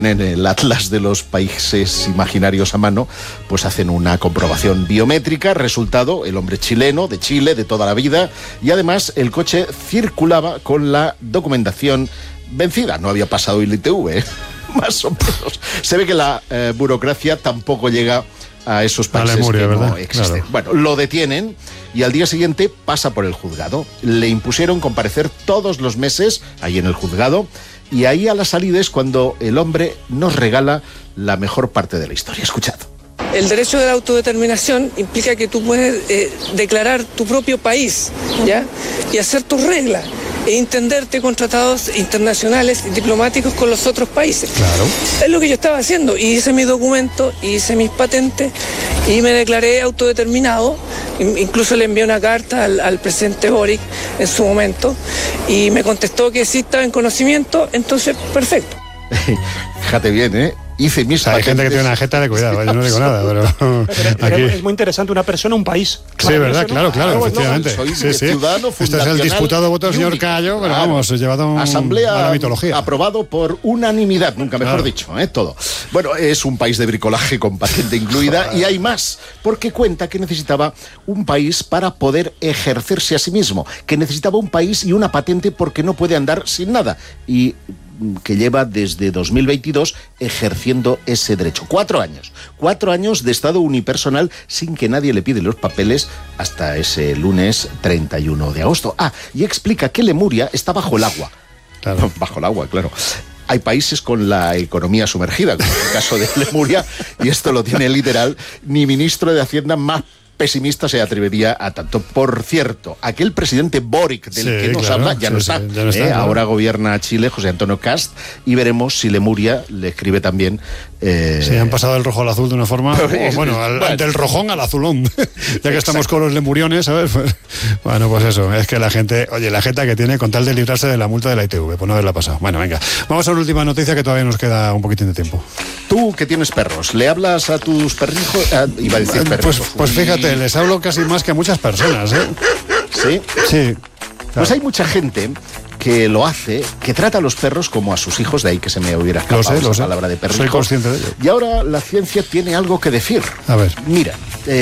en el Atlas de los Países Imaginarios a mano, pues hacen una comprobación biométrica. Resultado, el hombre chileno, de Chile, de toda la vida, y además el coche circulaba con la documentación vencida. No había pasado el ITV, más o menos. Se ve que la burocracia tampoco llega a esos países Lemuria, que ¿verdad? no existen. Claro. Bueno, lo detienen y al día siguiente pasa por el juzgado. Le impusieron comparecer todos los meses ahí en el juzgado, y ahí a la salida es cuando el hombre nos regala la mejor parte de la historia. Escuchad. El derecho de la autodeterminación implica que tú puedes declarar tu propio país, ¿ya? Y hacer tus reglas e entenderte con tratados internacionales y diplomáticos con los otros países. Claro. Es lo que yo estaba haciendo. Y hice mi documento, hice mis patentes y me declaré autodeterminado. Incluso le envié una carta al presidente Boric en su momento y me contestó que sí estaba en conocimiento, entonces perfecto. Fíjate bien, ¿eh? Hice mis Hay gente que tiene una jeta de cuidado, yo no digo nada, pero aquí... Es muy interesante, una persona, un país. Sí, verdad, claro, efectivamente. soy Sí. ciudadano Este es el fundacional disputado voto del y señor único. Cayo, pero Claro. vamos, llevado Asamblea a la mitología. aprobado por unanimidad, nunca mejor Claro. dicho, todo. Bueno, es un país de bricolaje con patente incluida y hay más, porque cuenta que necesitaba un país para poder ejercerse a sí mismo, que necesitaba un país y una patente porque no puede andar sin nada, y que lleva desde 2022 ejerciendo ese derecho. 4 años. 4 años de estado unipersonal sin que nadie le pide los papeles hasta ese lunes 31 de agosto. Y explica que Lemuria está bajo el agua. Claro. Bajo el agua, claro. Hay países con la economía sumergida, como el caso de Lemuria, y esto lo tiene literal. Ni ministro de Hacienda más pesimista se atrevería a tanto. Por cierto, aquel presidente Boric del que nos habla ya no está. ya no está, claro. Ahora gobierna Chile José Antonio Cast, y veremos si Lemuria le escribe también. Sí, han pasado del rojo al azul de una forma, del rojón al azulón, ya que estamos con los lemuriones, ¿sabes? Bueno, pues eso, es que la gente, la jeta que tiene con tal de librarse de la multa de la ITV, pues no haberla pasado. Bueno, venga, vamos a una última noticia que todavía nos queda un poquitín de tiempo. Tú que tienes perros, ¿le hablas a tus perrijos? Iba a decir perrijos. Pues fíjate, les hablo casi más que a muchas personas, ¿eh? ¿Sí? Sí. Pues hay mucha gente que lo hace, que trata a los perros como a sus hijos, de ahí que se me hubiera escapado esa palabra de perrijo. Soy consciente de ello. Y ahora la ciencia tiene algo que decir. A ver. Mira,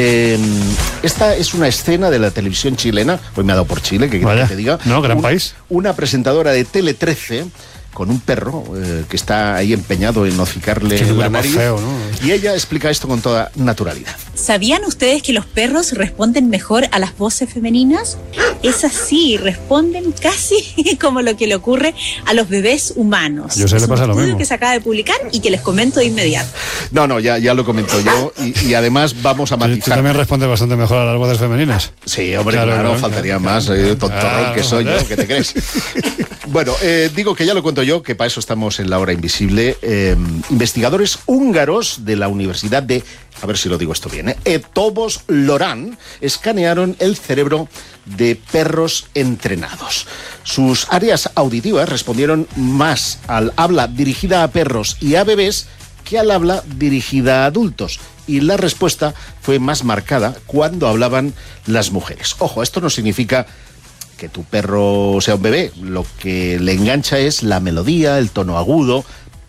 esta es una escena de la televisión chilena, hoy me ha dado por Chile, que te diga. No, gran país. Una presentadora de Tele 13 con un perro que está ahí empeñado en hocicarle la nariz. Feo, ¿no? Y ella explica esto con toda naturalidad. ¿Sabían ustedes que los perros responden mejor a las voces femeninas? Es así, responden casi como lo que le ocurre a los bebés humanos. Yo sé, le pasa lo mismo. Es un estudio que se acaba de publicar y que les comento de inmediato. No, ya lo comento yo, y además vamos a matizar. Tú también respondes bastante mejor a las voces femeninas. Sí, hombre, claro, faltaría más, tontorrón que soy yo, ¿qué te crees? Bueno, digo que ya lo cuento yo, que para eso estamos en La Hora Invisible. Investigadores húngaros de la Universidad de, a ver si lo digo esto bien, Eötvös Loránd, escanearon el cerebro de perros entrenados. Sus áreas auditivas respondieron más al habla dirigida a perros y a bebés que al habla dirigida a adultos. Y la respuesta fue más marcada cuando hablaban las mujeres. Ojo, esto no significa que tu perro sea un bebé. Lo que le engancha es la melodía, el tono agudo,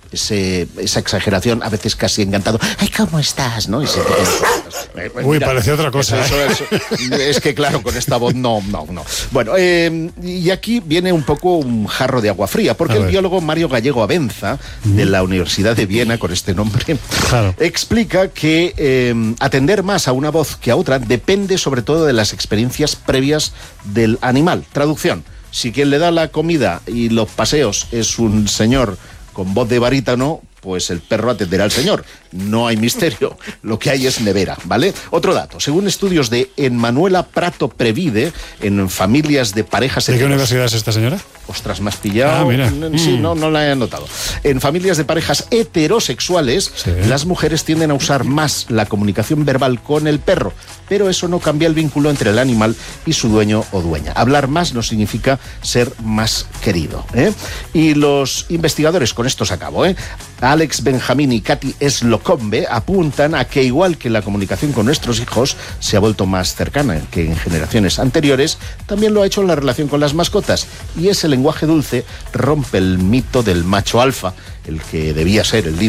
esa exageración, a veces casi encantado. ¡Ay, cómo estás! ¿No? Y se Uy, parece otra cosa. Eso. Es que claro, con esta voz no. Bueno, y aquí viene un poco un jarro de agua fría, porque el biólogo Mario Gallego Abenza, de la Universidad de Viena, con este nombre, explica que atender más a una voz que a otra depende sobre todo de las experiencias previas del animal. Traducción: si quien le da la comida y los paseos es un señor con voz de barítono, pues el perro atenderá al señor. No hay misterio, lo que hay es nevera, ¿vale? Otro dato, según estudios de Emanuela Prato Previde, en familias de parejas... ¿De qué universidad es esta señora? Ostras, me has pillado. Mira. Sí, no la he anotado. En familias de parejas heterosexuales, las mujeres tienden a usar más la comunicación verbal con el perro, pero eso no cambia el vínculo entre el animal y su dueño o dueña. Hablar más no significa ser más querido, ¿eh? Y los investigadores, con esto se acabó, Alex Benjamín y Katy Slok Locombe apuntan a que, igual que la comunicación con nuestros hijos se ha vuelto más cercana que en generaciones anteriores, también lo ha hecho la relación con las mascotas, y ese lenguaje dulce rompe el mito del macho alfa, el que debía ser el líder